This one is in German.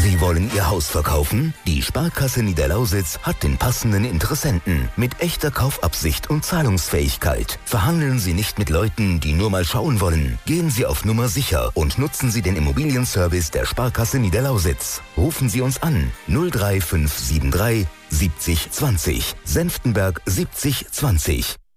Sie wollen Ihr Haus verkaufen? Die Sparkasse Niederlausitz hat den passenden Interessenten mit echter Kaufabsicht und Zahlungsfähigkeit. Verhandeln Sie nicht mit Leuten, die nur mal schauen wollen. Gehen Sie auf Nummer sicher und nutzen Sie den Immobilienservice der Sparkasse Niederlausitz. Rufen Sie uns an 03573 70 20, Senftenberg 70 20.